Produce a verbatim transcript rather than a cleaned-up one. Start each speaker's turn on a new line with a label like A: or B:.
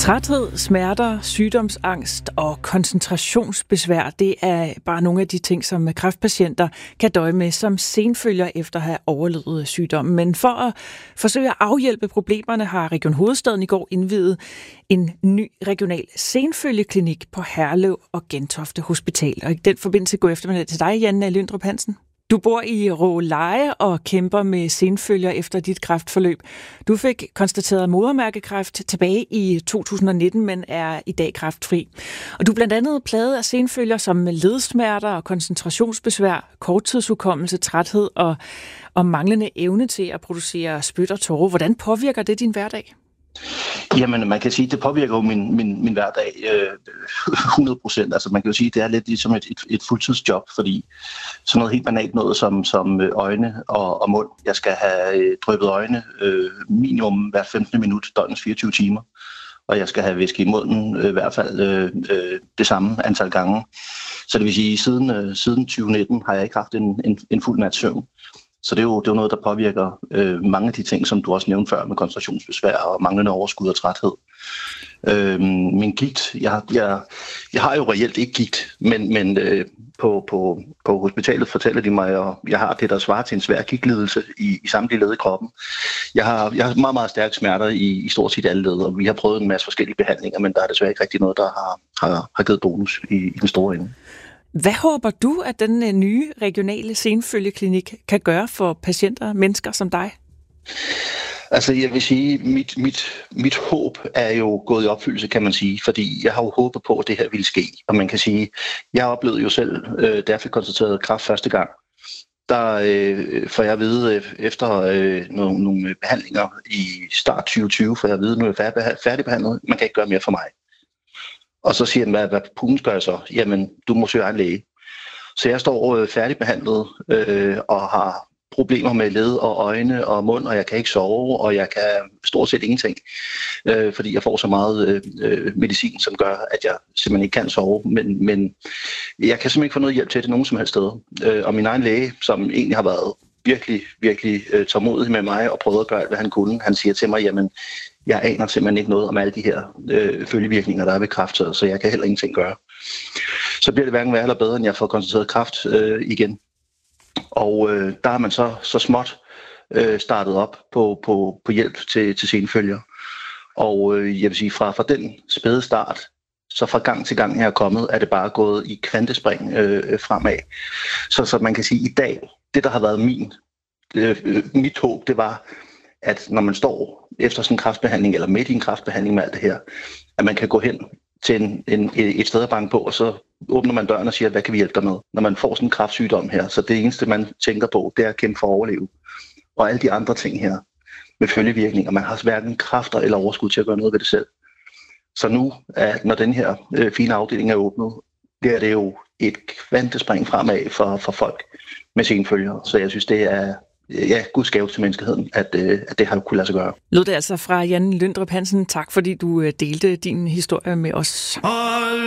A: Træthed, smerter, sygdomsangst og koncentrationsbesvær, det er bare nogle af de ting, som kræftpatienter kan døje med som senfølger efter at have overlevet sygdommen. Men for at forsøge at afhjælpe problemerne, har Region Hovedstaden i går indviet en ny regional senfølgeklinik på Herlev og Gentofte Hospital. Og i den forbindelse går eftermiddag til dig, Janne Lyndrup Hansen. Du bor i Råleje og kæmper med senfølger efter dit kræftforløb. Du fik konstateret modermærkekræft tilbage i to tusind nitten, men er i dag kræftfri. Og du er blandt andet plaget af senfølger som ledsmerter og koncentrationsbesvær, korttidshukommelse, træthed og, og manglende evne til at producere spyt og tårer. Hvordan påvirker det din hverdag?
B: Jamen, man kan sige, at det påvirker jo min, min, min hverdag øh, hundrede procent. Altså, man kan jo sige, at det er lidt ligesom et, et, et fuldtidsjob, fordi sådan noget helt banalt noget som, som øjne og, og mund. Jeg skal have øh, dryppet øjne øh, minimum hver femtende minut, døgnets fireogtyve timer. Og jeg skal have væske i munden øh, i hvert fald øh, øh, det samme antal gange. Så det vil sige, at siden, øh, siden tyve nitten har jeg ikke haft en, en, en fuld nats søvn. Så det er jo, det er jo noget, der påvirker øh, mange af de ting, som du også nævnte før, med koncentrationsbesvær og manglende overskud og træthed. Øh, min gigt, jeg, jeg, jeg har jo reelt ikke gigt, men, men øh, på, på, på hospitalet fortæller de mig, at jeg har det, der svarer til en svær gigtlidelse i, i samtlige led i kroppen. Jeg har, jeg har meget, meget stærke smerter i, i stort set alle led, og vi har prøvet en masse forskellige behandlinger, men der er desværre ikke rigtig noget, der har, har, har givet bonus i, i den store ende.
A: Hvad håber du, at den nye regionale senfølgeklinik kan gøre for patienter, mennesker som dig?
B: Altså, jeg vil sige, mit, mit, mit håb er jo gået i opfyldelse, kan man sige, fordi jeg har jo håbet på, at det her ville ske. Og man kan sige, jeg oplevede jo selv, øh, da jeg fik konstateret kræft første gang, der øh, får jeg at vide, øh, efter øh, nogle, nogle behandlinger i start tyve tyve, får jeg at vide, nu er jeg færdigbehandlet, man kan ikke gøre mere for mig. Og så siger han, hvad, hvad pulen gør jeg så? Jamen, du må søge en læge. Så jeg står øh, færdigbehandlet øh, og har problemer med led og øjne og mund, og jeg kan ikke sove, og jeg kan stort set ingenting, øh, fordi jeg får så meget øh, medicin, som gør, at jeg simpelthen ikke kan sove. Men, men jeg kan simpelthen ikke få noget hjælp til det nogen som helst steder. Øh, og min egen læge, som egentlig har været virkelig, virkelig øh, tålmodig med mig og prøvet at gøre alt, hvad han kunne, han siger til mig, jamen, jeg aner simpelthen ikke noget om alle de her øh, følgevirkninger, der er ved kræft, så jeg kan heller ingenting gøre. Så bliver det hverken værre eller bedre, end jeg får konstateret kræft øh, igen. Og øh, der har man så, så småt øh, startet op på, på, på hjælp til, til senfølger. Og øh, jeg vil sige, fra, fra den spæde start, så fra gang til gang her er kommet, er det bare gået i kvantespring øh, fremad. Så, så man kan sige, at i dag, det der har været min, øh, mit håb, det var, at når man står efter sådan en kræftbehandling, eller midt i en kræftbehandling med alt det her, at man kan gå hen til en, en, et sted at banke på, og så åbner man døren og siger, hvad kan vi hjælpe dig med, når man får sådan en kræftsygdom her. Så det eneste, man tænker på, det er at kæmpe for at overleve. Og alle de andre ting her, med følgevirkninger, man har hverken kræfter eller overskud til at gøre noget ved det selv. Så nu, at når den her øh, fine afdeling er åbnet, det er det jo et kvantespring fremad for, for folk med senfølger. Så jeg synes, det er ja, Guds gave til menneskeheden, at, at det har kunne lade sig gøre.
A: Lød det altså fra Janne Lyndrup Hansen. Tak fordi du delte din historie med os.